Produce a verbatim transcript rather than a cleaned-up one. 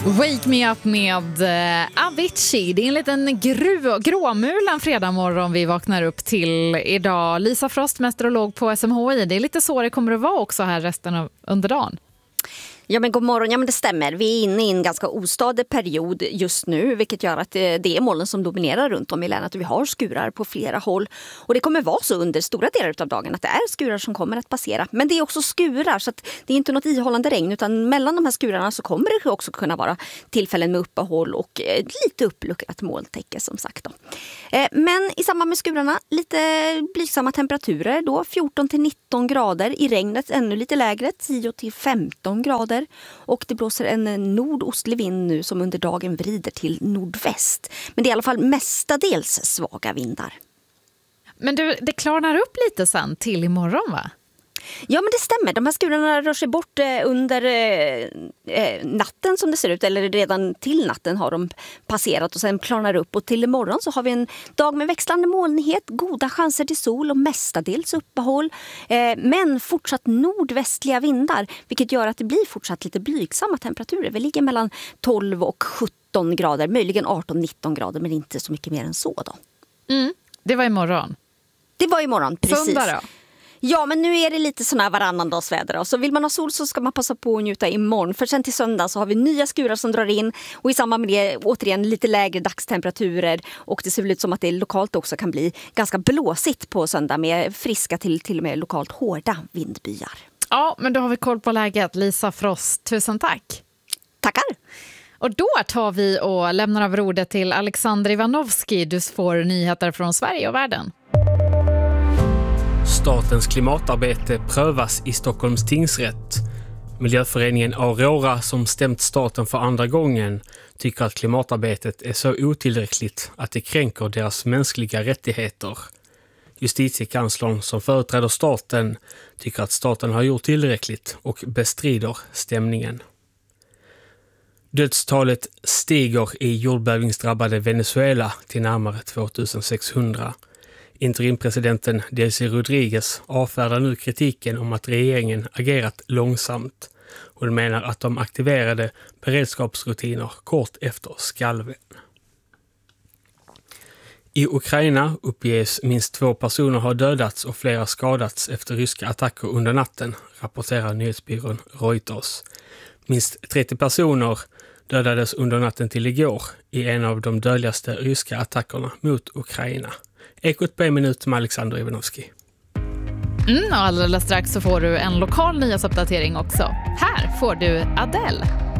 Wake Me Up med uh, Avicii. Det är en liten gru- gråmulen fredag morgon vi vaknar upp till idag. Lisa Frost, meteorolog på S M H I. Det är lite så det kommer att vara också här resten av under dagen. Ja men god morgon, ja men det stämmer. Vi är inne i en ganska ostadig period just nu, vilket gör att det är molnen som dominerar runt om i länet och vi har skurar på flera håll. Och det kommer vara så under stora delar av dagen att det är skurar som kommer att passera. Men det är också skurar så att det är inte något ihållande regn, utan mellan de här skurarna så kommer det också kunna vara tillfällen med uppehåll och lite uppluckrat molntäcke som sagt då. Men i samband med skurarna lite blygsamma temperaturer då, fjorton till nitton grader, i regnet ännu lite lägre, tio till femton grader. Och det blåser en nordostlig vind nu som under dagen vrider till nordväst. Men det är i alla fall mestadels svaga vindar. Men du, det klarnar upp lite sen till imorgon va? Ja men det stämmer, de här skurarna rör sig bort under eh, natten som det ser ut, eller redan till natten har de passerat och sen klarnar upp, och till imorgon så har vi en dag med växlande molnighet, goda chanser till sol och mestadels uppehåll, eh, men fortsatt nordvästliga vindar, vilket gör att det blir fortsatt lite blygsamma temperaturer. Vi ligger mellan tolv och sjutton grader, möjligen arton nitton grader, men inte så mycket mer än så då. Mm, det var imorgon. Det var imorgon, precis. Söndag då? Ja, men nu är det lite sån här varannandagsväder. Så vill man ha sol så ska man passa på att njuta imorgon. För sen till söndag så har vi nya skurar som drar in. Och i samband med det återigen lite lägre dagstemperaturer. Och det ser väl ut som att det lokalt också kan bli ganska blåsigt på söndag. Med friska till till och med lokalt hårda vindbyar. Ja, men då har vi koll på läget. Lisa Frost, tusen tack. Tackar. Och då tar vi och lämnar av ordet till Alexander Ivanovski. Du får nyheter från Sverige och världen. Statens klimatarbete prövas i Stockholms tingsrätt. Miljöföreningen Aurora, som stämt staten för andra gången, tycker att klimatarbetet är så otillräckligt att det kränker deras mänskliga rättigheter. Justitiekanslern, som företräder staten, tycker att staten har gjort tillräckligt och bestrider stämningen. Dödstalet stiger i jordbävningsdrabbade Venezuela till närmare tvåtusensexhundra. Interimpresidenten Delcy Rodriguez avfärdar nu kritiken om att regeringen agerat långsamt och menar att de aktiverade beredskapsrutiner kort efter skalven. I Ukraina uppges minst två personer har dödats och flera skadats efter ryska attacker under natten, rapporterar nyhetsbyrån Reuters. Minst trettio personer dödades under natten till igår i en av de dödligaste ryska attackerna mot Ukraina. Ekot på en minut med Alexander Ivanovski. Mm, och alldeles strax så får du en lokal nyhetsuppdatering också. Här får du Adele.